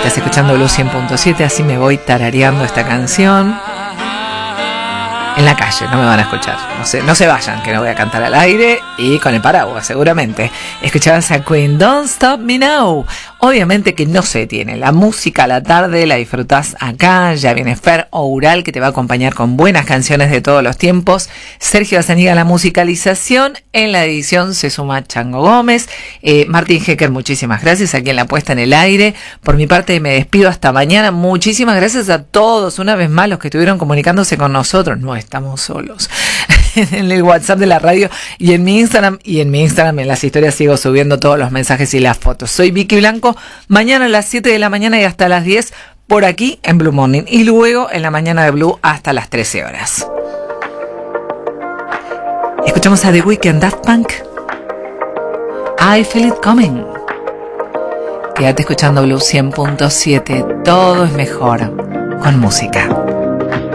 Estás escuchando Blue 100.7, así me voy tarareando esta canción. En la calle, no me van a escuchar. No se vayan, que no voy a cantar al aire y con el paraguas, seguramente. Escuchabas a Queen, Don't Stop Me Now. Obviamente que no se detiene. La música a la tarde la disfrutás acá. Ya viene Fer Oural, que te va a acompañar con buenas canciones de todos los tiempos. Sergio Azaniga, la musicalización. En la edición se suma Chango Gómez. Martín Hecker, muchísimas gracias aquí en la puesta en el aire. Por mi parte me despido hasta mañana. Muchísimas gracias a todos, una vez más, los que estuvieron comunicándose con nosotros. No estamos solos. En el WhatsApp de la radio y en mi Instagram. Y en mi Instagram, en las historias, sigo subiendo todos los mensajes y las fotos. Soy Vicky Blanco. Mañana a las 7 de la mañana y hasta las 10 por aquí en Blue Morning. Y luego en la mañana de Blue hasta las 13 horas. Escuchamos a The Weeknd, Daft Punk. I Feel It Coming. Quédate escuchando Blue 100.7. Todo es mejor con música.